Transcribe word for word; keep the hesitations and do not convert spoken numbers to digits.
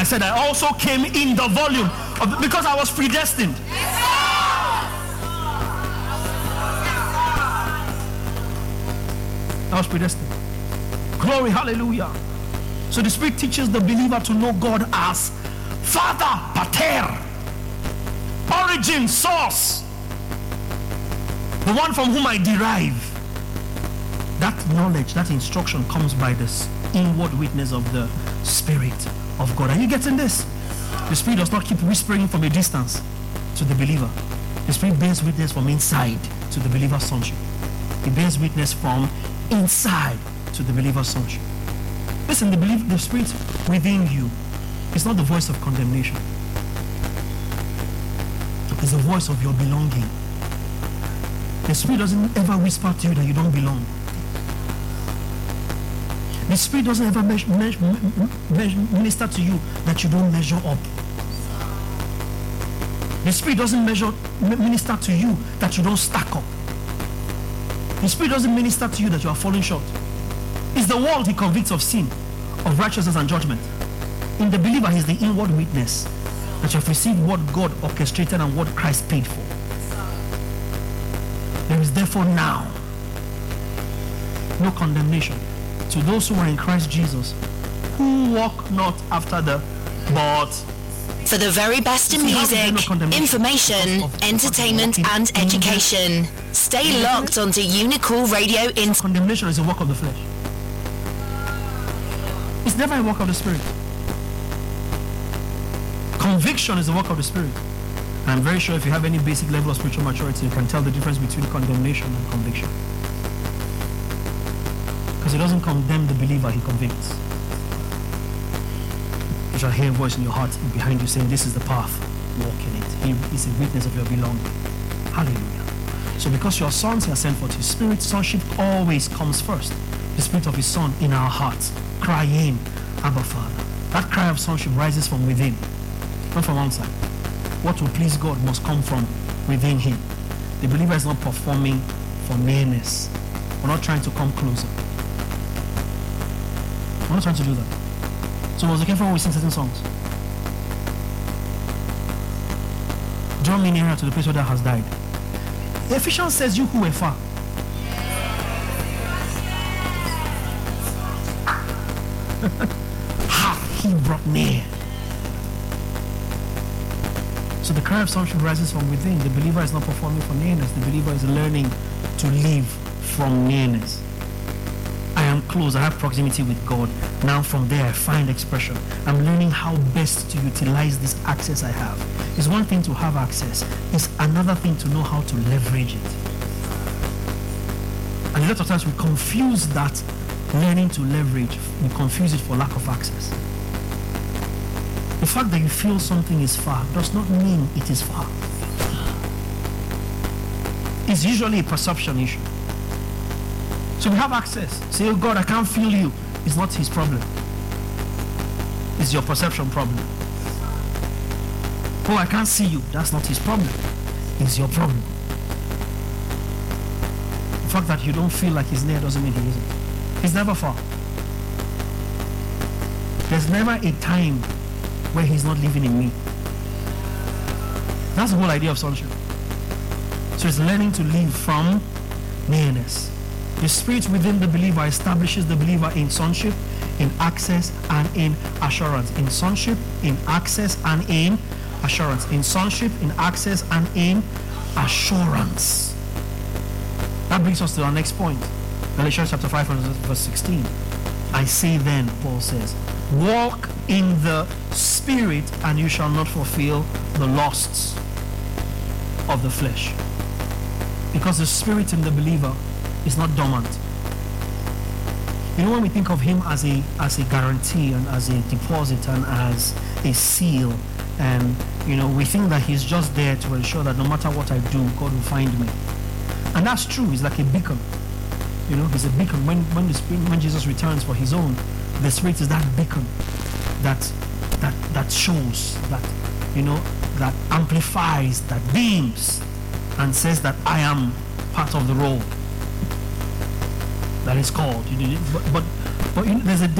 I said I also came in the volume of the, because I was predestined. I was predestined. Glory, hallelujah. So the Spirit teaches the believer to know God as Father, Pater, origin, source, the one from whom I derive. That knowledge, that instruction comes by this inward witness of the Spirit of God. Are you getting this? The Spirit does not keep whispering from a distance to the believer. The Spirit bears witness from inside to the believer's sonship. He bears witness from inside to the believer's sonship. Listen, the, belief, the Spirit within you is not the voice of condemnation. It's the voice of your belonging. The Spirit doesn't ever whisper to you that you don't belong. The Spirit doesn't ever measure, measure, measure, minister to you that you don't measure up. The Spirit doesn't measure, minister to you that you don't stack up. The Spirit doesn't minister to you that you are falling short. It's the world he convicts of sin, of righteousness and judgment. In the believer, he is the inward witness that you have received what God orchestrated and what Christ paid for. There is therefore now no condemnation to those who are in Christ Jesus, who walk not after the but. For the very best in music, information, entertainment and education. Stay locked onto Unicool Radio. In condemnation is a work of the flesh. It's never a work of the Spirit. Conviction is a work of the Spirit. And I'm very sure if you have any basic level of spiritual maturity, you can tell the difference between condemnation and conviction. Because he doesn't condemn the believer, he convicts. You shall hear a voice in your heart behind you saying, this is the path, walk in it. He is a witness of your belonging. Hallelujah. So because your sons are sent forth, his Spirit, sonship always comes first. The Spirit of his Son in our hearts, crying, Abba Father. That cry of sonship rises from within, not from outside. What will please God must come from within him. The believer is not performing for nearness. We're not trying to come closer. We're not trying to do that. So was looking for when we sing certain songs. Draw me nearer to the place where that has died. Ephesians says, you who were far. Ha! He brought near. So the cry of sonship rises from within. The believer is not performing for nearness. The believer is learning to live from nearness. I am close. I have proximity with God. Now from there I find expression. I'm learning how best to utilize this access I have. It's one thing to have access. It's another thing to know how to leverage it. And a lot of times we confuse that learning to leverage. We confuse it for lack of access. The fact that you feel something is far does not mean it is far. It's usually a perception issue. So we have access. Say, oh God, I can't feel you. It's not his problem. It's your perception problem. Oh, I can't see you. That's not his problem. It's your problem. The fact that you don't feel like he's near doesn't mean he isn't. He's never far. There's never a time where he's not living in me. That's the whole idea of sonship. So it's learning to live from nearness. The Spirit within the believer establishes the believer in sonship, in access, and in assurance. In sonship, in access, and in assurance. In sonship, in access, and in assurance. That brings us to our next point. Galatians chapter five, verse sixteen. I say then, Paul says, walk in the Spirit, and you shall not fulfill the lusts of the flesh. Because the Spirit in the believer is not dormant. You know, when we think of him as a as a guarantee and as a deposit and as a seal, and you know, we think that he's just there to ensure that no matter what I do, God will find me. And that's true. He's like a beacon. You know, he's a beacon. When when the Spirit, when Jesus returns for his own, the Spirit is that beacon that that that shows, that you know, that amplifies, that beams, and says that I am part of the role that is called. But but, but you know, there's a